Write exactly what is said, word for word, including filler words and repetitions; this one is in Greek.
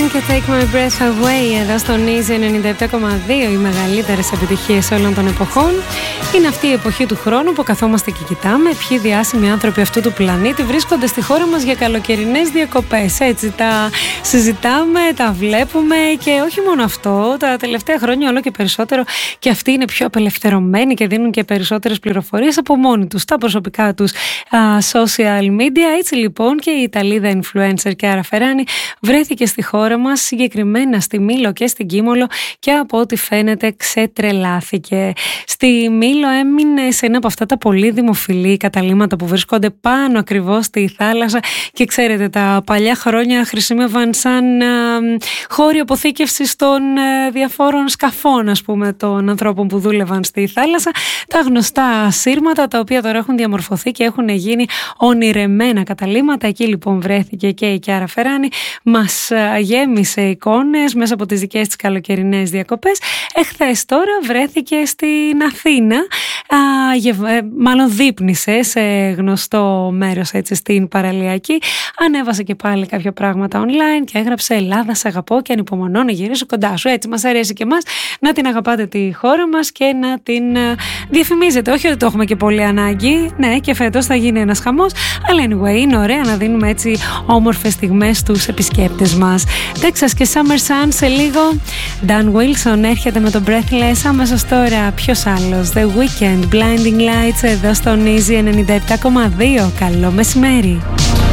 Wine και Take My Breath Away εδώ στο Easy ενενήντα επτά κόμμα δύο, οι μεγαλύτερες επιτυχίες όλων των εποχών. Είναι αυτή η εποχή του χρόνου που καθόμαστε και κοιτάμε ποιοι διάσημοι άνθρωποι αυτού του πλανήτη βρίσκονται στη χώρα μας για καλοκαιρινές διακοπές. Έτσι τα συζητάμε, τα βλέπουμε και όχι μόνο αυτό, τα τελευταία χρόνια όλο και περισσότερο και αυτοί είναι πιο απελευθερωμένοι και δίνουν και περισσότερες πληροφορίες από μόνοι τους στα προσωπικά τους α, social media. Έτσι λοιπόν και η Ιταλίδα influencer Chiara Ferragni βρέθηκε στη χώρα μας, συγκεκριμένα στη Μήλο και στην Κίμολο, και από ό,τι φαίνεται ξετρελάθηκε. Στη Μήλο έμεινε σε ένα από αυτά τα πολύ δημοφιλή καταλύματα που βρίσκονται πάνω ακριβώς στη θάλασσα και ξέρετε τα παλιά χρόνια χρησιμεύαν σαν α, χώροι αποθήκευσης των α, διαφόρων σκαφών, ας πούμε, των ανθρώπων που δούλευαν στη θάλασσα, τα γνωστά σύρματα τα οποία τώρα έχουν διαμορφωθεί και έχουν γίνει ονειρεμένα καταλύματα. Εκεί λοιπόν βρέθηκε και η Chiara Ferragni, μας γέμισε εικόνες μέσα από τις δικές της καλοκαιρινές διακοπές. Εχθές τώρα βρέθηκε στην Αθήνα, α, μάλλον δείπνησε σε γνωστό μέρος έτσι στην Παραλιακή, ανέβασε και πάλι κάποια πράγματα online και έγραψε «Ελλάδα σ' αγαπώ και ανυπομονώ να γυρίσω κοντά σου». Έτσι μας αρέσει και εμάς να την αγαπάτε τη χώρα μας και να την διαφημίζετε, όχι ότι το έχουμε και πολύ ανάγκη, ναι, και φέτος θα γίνει ένας χαμός, αλλά anyway είναι ωραία να δίνουμε έτσι όμορφες στιγμές στους επισκέπτες μας. Texas και Summer Sun σε λίγο. Dan Wilson έρχεται με το Breathless. Αμέσως τώρα ποιος άλλος, The Weeknd, Blinding Lights εδώ στο Easy ενενήντα επτά κόμμα δύο. Καλό μεσημέρι.